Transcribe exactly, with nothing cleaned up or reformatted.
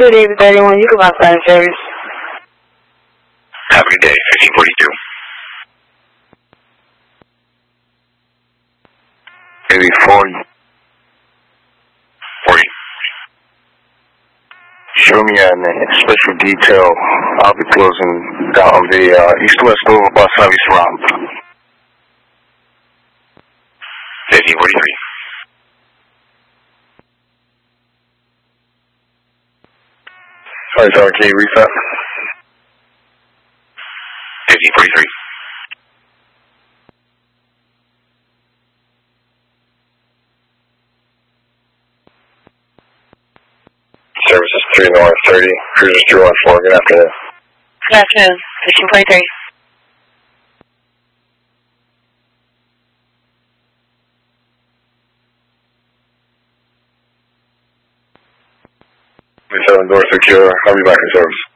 two David thirty-one, you come outside of service. Have a good day, fifteen forty-two. Maybe forty. forty. Show me a special detail. I'll be closing down the uh, east-west Louisville bus service route. fifteen forty-three. Sorry, sorry, can you reset? fifteen forty-three. Services three North thirty, cruisers three one four, good afternoon. Good afternoon, fifteen forty-three. seven door secure, I'll be back in service.